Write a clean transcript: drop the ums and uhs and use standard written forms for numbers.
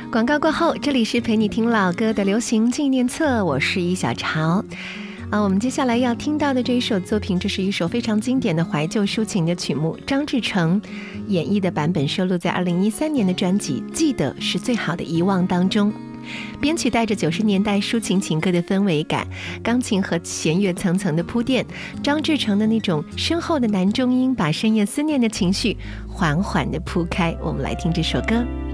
广告过后，这里是陪你听老歌的流行纪念册，我是一小潮。我们接下来要听到的这一首作品，这是一首非常经典的怀旧抒情的曲目，张志成演绎的版本收录在2013年的专辑《记得是最好的遗忘》当中。编曲带着90年代抒情情歌的氛围感，钢琴和弦乐层层的铺垫，张志成的那种深厚的男中音把深夜思念的情绪缓缓地铺开。我们来听这首歌。